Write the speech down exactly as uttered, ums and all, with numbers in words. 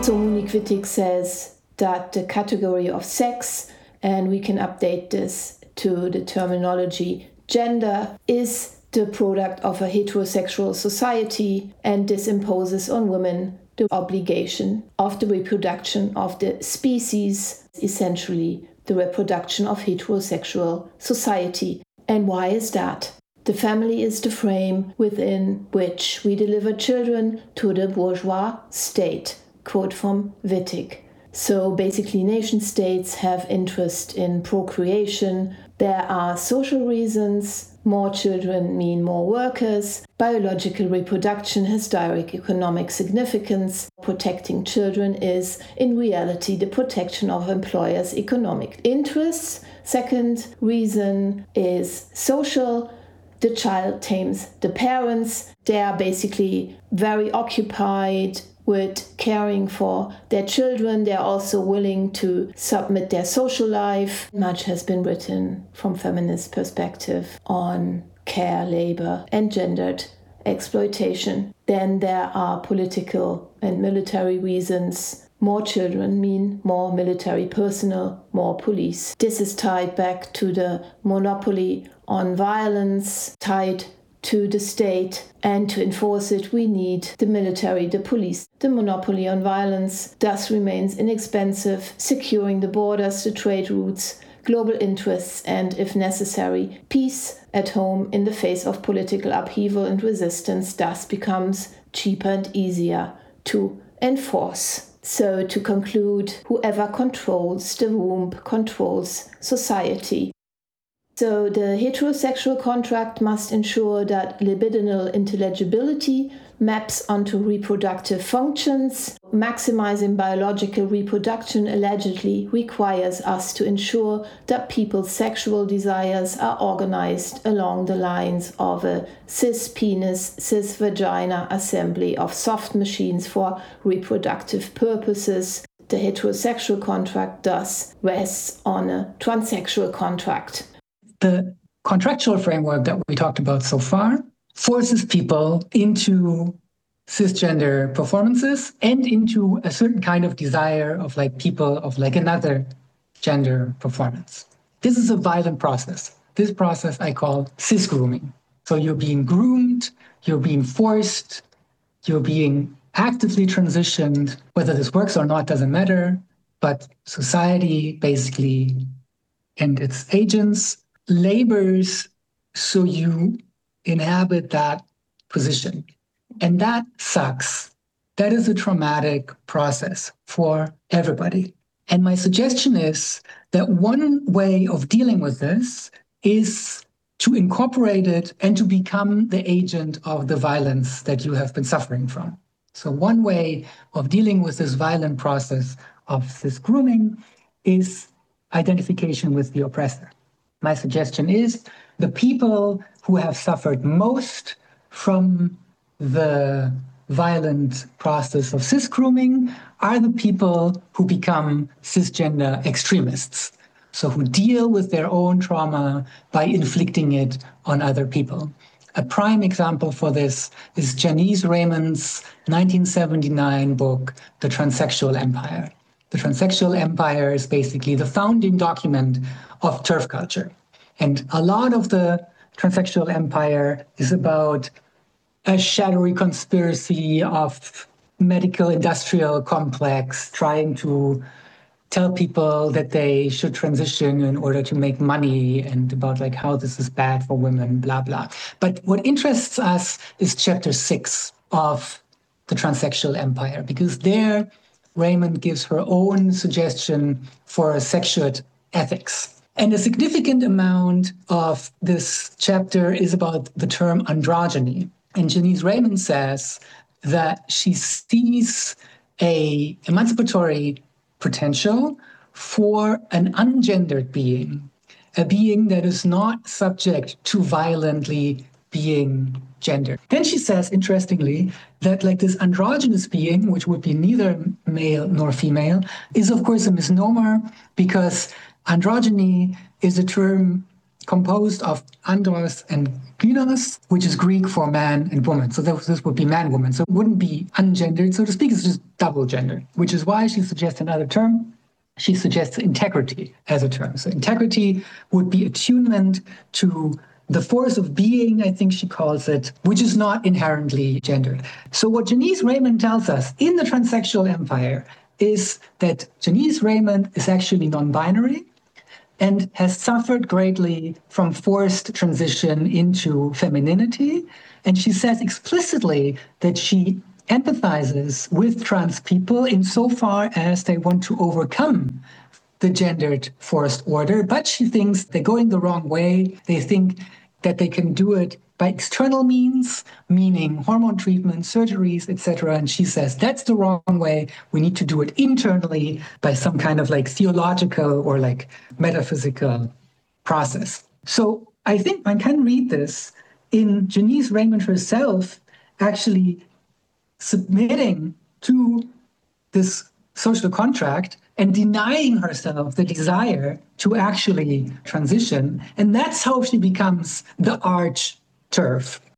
So Monique Wittig says that the category of sex, and we can update this to the terminology gender, is the product of a heterosexual society, and this imposes on women the obligation of the reproduction of the species, essentially the reproduction of heterosexual society. And why is that? The family is the frame within which we deliver children to the bourgeois state. Quote from Wittig. So basically nation states have interest in procreation. There are social reasons. More children mean more workers. Biological reproduction has direct economic significance. Protecting children is, in reality, the protection of employers' economic interests. Second reason is social. The child tames the parents. They are basically very occupied with caring for their children. They are also willing to submit their social life. Much has been written from feminist perspective on care, labor, and gendered exploitation. Then there are political and military reasons. More children mean more military personnel, more police. This is tied back to the monopoly on violence, tied to the state, and to enforce it we need the military, the police. The monopoly on violence thus remains inexpensive, securing the borders, the trade routes, global interests, and, if necessary, peace at home in the face of political upheaval and resistance thus becomes cheaper and easier to enforce. So, to conclude, whoever controls the womb controls society. So the heterosexual contract must ensure that libidinal intelligibility maps onto reproductive functions. Maximizing biological reproduction allegedly requires us to ensure that people's sexual desires are organized along the lines of a cis-penis, cis-vagina assembly of soft machines for reproductive purposes. The heterosexual contract thus rests on a transsexual contract. The contractual framework that we talked about so far forces people into cisgender performances and into a certain kind of desire of like people of like another gender performance. This is a violent process. This process I call cis grooming. So you're being groomed, you're being forced, you're being actively transitioned. Whether this works or not doesn't matter, but society basically and its agents labors so you inhabit that position. And that sucks. That is a traumatic process for everybody. And my suggestion is that one way of dealing with this is to incorporate it and to become the agent of the violence that you have been suffering from. So one way of dealing with this violent process of this grooming is identification with the oppressor. My suggestion is the people who have suffered most from the violent process of cis grooming are the people who become cisgender extremists. So who deal with their own trauma by inflicting it on other people. A prime example for this is Janice Raymond's nineteen seventy-nine book, The Transsexual Empire. The Transsexual Empire is basically the founding document of TERF culture. And a lot of the Transsexual Empire is about a shadowy conspiracy of medical industrial complex trying to tell people that they should transition in order to make money and about like how this is bad for women, blah, blah. But what interests us is chapter six of The Transsexual Empire, because there Raymond gives her own suggestion for a sexual ethics. And a significant amount of this chapter is about the term androgyny. And Janice Raymond says that she sees a emancipatory potential for an ungendered being, a being that is not subject to violently being gendered. Then she says, interestingly, that like this androgynous being, which would be neither male nor female, is of course a misnomer because androgyny is a term composed of andros and gynos, which is Greek for man and woman. So this would be man-woman. So it wouldn't be ungendered, so to speak. It's just double gender, which is why she suggests another term. She suggests integrity as a term. So integrity would be attunement to the force of being, I think she calls it, which is not inherently gendered. So what Janice Raymond tells us in the transsexual empire is that Janice Raymond is actually non-binary and has suffered greatly from forced transition into femininity. And she says explicitly that she empathizes with trans people insofar as they want to overcome the gendered forced order, but she thinks they're going the wrong way. They think that they can do it by external means, meaning hormone treatment, surgeries, et cetera. And she says that's the wrong way. We need to do it internally by some kind of like theological or like metaphysical process. So I think one can read this in Janice Raymond herself actually submitting to this social contract and denying herself the desire to actually transition. And that's how she becomes the arch TERF